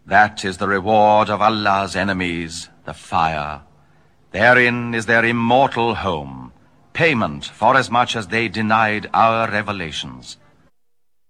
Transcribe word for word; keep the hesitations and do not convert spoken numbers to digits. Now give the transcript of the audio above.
That is the reward of Allah's enemies, the fire. Therein is their immortal home, payment for as much as they denied our revelations.